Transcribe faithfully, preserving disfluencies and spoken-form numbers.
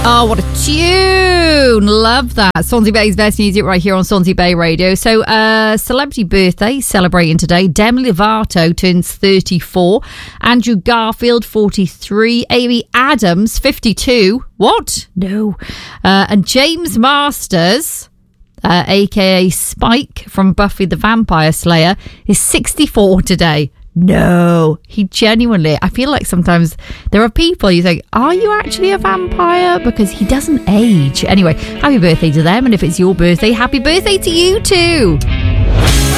Oh, what a tune. Love that. Swansea Bay's best music right here on Swansea Bay Radio. So, uh, celebrity birthday celebrating today. Demi Lovato turns thirty-four. Andrew Garfield, forty-three. Amy Adams, fifty-two. What? No. Uh, and James Masters, uh, a k a. Spike from Buffy the Vampire Slayer, is sixty-four today. No, he genuinely, I feel like sometimes there are people you think, are you actually a vampire? Because he doesn't age. Anyway, happy birthday to them. And if it's your birthday, happy birthday to you too.